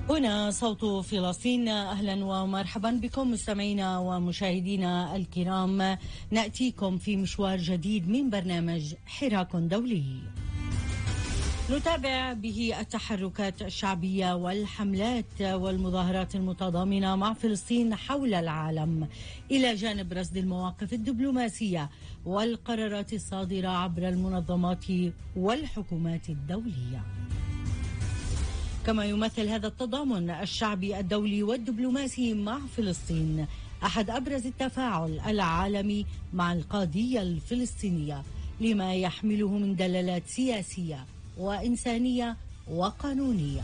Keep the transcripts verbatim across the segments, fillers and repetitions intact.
هنا صوت فلسطين. أهلا ومرحبا بكم مستمعينا ومشاهدينا الكرام. نأتيكم في مشوار جديد من برنامج حراك دولي نتابع به التحركات الشعبية والحملات والمظاهرات المتضامنة مع فلسطين حول العالم، إلى جانب رصد المواقف الدبلوماسية والقرارات الصادرة عبر المنظمات والحكومات الدولية. كما يمثل هذا التضامن الشعبي الدولي والدبلوماسي مع فلسطين أحد أبرز التفاعل العالمي مع القضية الفلسطينية، لما يحمله من دلالات سياسية وإنسانية وقانونية.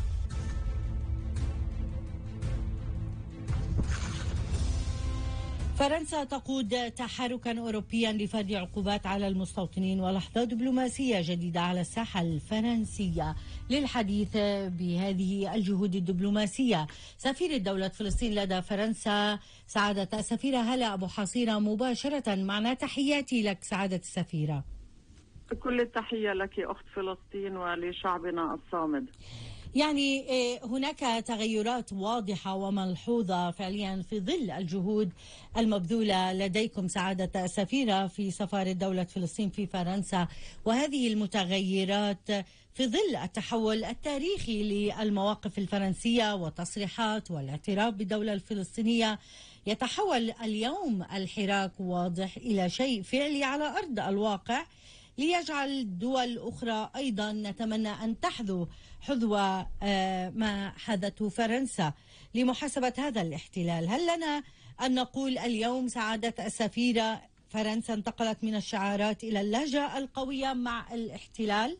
فرنسا تقود تحركا أوروبيا لفرض عقوبات على المستوطنين، ولحظة دبلوماسية جديدة على الساحة الفرنسية. للحديث بهذه الجهود الدبلوماسية سفير دولة فلسطين لدى فرنسا سعادة السفيرة هلا أبو حصيرة مباشرة معنا. تحياتي لك سعادة السفيرة. كل التحية لك أخت فلسطين ولشعبنا الصامد. يعني هناك تغيرات واضحة وملحوظة فعليا في ظل الجهود المبذولة لديكم سعادة السفيرة في سفارة دولة فلسطين في فرنسا، وهذه المتغيرات في ظل التحول التاريخي للمواقف الفرنسية والتصريحات والاعتراف بالدولة الفلسطينية. يتحول اليوم الحراك واضح إلى شيء فعلي على أرض الواقع، ليجعل دول أخرى أيضا نتمنى أن تحذو حذو ما حدثه فرنسا لمحاسبة هذا الاحتلال. هل لنا أن نقول اليوم سعادة السفيرة فرنسا انتقلت من الشعارات إلى اللهجة القوية مع الاحتلال؟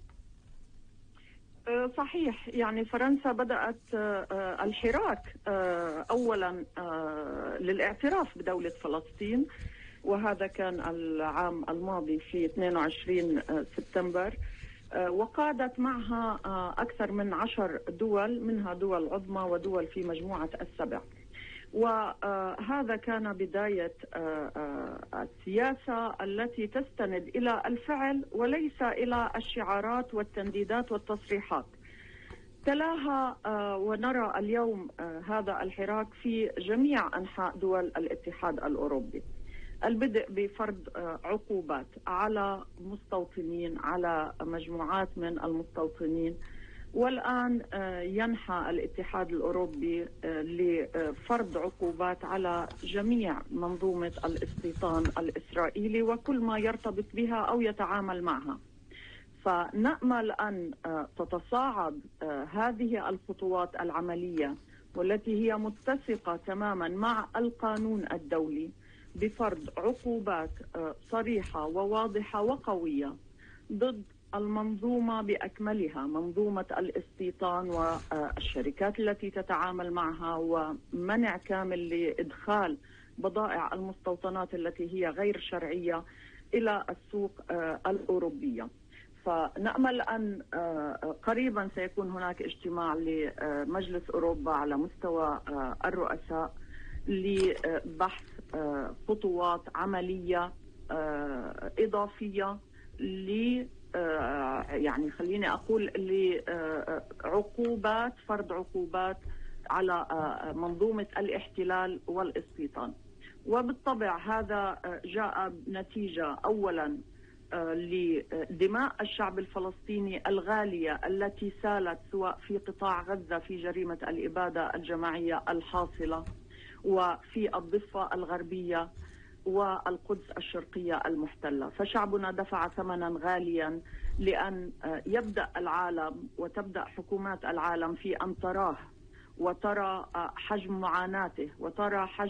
صحيح، يعني فرنسا بدأت الحراك أولا للاعتراف بدولة فلسطين، وهذا كان العام الماضي في اثنين وعشرين سبتمبر، وقادت معها أكثر من عشر دول، منها دول عظمى ودول في مجموعة السبع. وهذا كان بداية السياسة التي تستند إلى الفعل وليس إلى الشعارات والتنديدات والتصريحات. تلاها ونرى اليوم هذا الحراك في جميع أنحاء دول الاتحاد الأوروبي. البدء بفرض عقوبات على مستوطنين، على مجموعات من المستوطنين، والآن ينحى الاتحاد الأوروبي لفرض عقوبات على جميع منظومة الاستيطان الإسرائيلي وكل ما يرتبط بها أو يتعامل معها. فنأمل أن تتصاعد هذه الخطوات العملية والتي هي متسقة تماما مع القانون الدولي بفرض عقوبات صريحة وواضحة وقوية ضد المنظومة بأكملها، منظومة الاستيطان والشركات التي تتعامل معها، ومنع كامل لإدخال بضائع المستوطنات التي هي غير شرعية إلى السوق الأوروبية. فنأمل أن قريبا سيكون هناك اجتماع لمجلس أوروبا على مستوى الرؤساء لبحث خطوات عملية إضافية ل يعني خليني أقول لعقوبات، فرض عقوبات على منظومة الاحتلال والاستيطان. وبالطبع هذا جاء نتيجة أولا لدماء الشعب الفلسطيني الغالية التي سالت سواء في قطاع غزة في جريمة الإبادة الجماعية الحاصلة، وفي الضفة الغربية والقدس الشرقية المحتلة. فشعبنا دفع ثمنا غاليا لأن يبدأ العالم وتبدأ حكومات العالم في أن تراه وترى حجم معاناته وترى حجم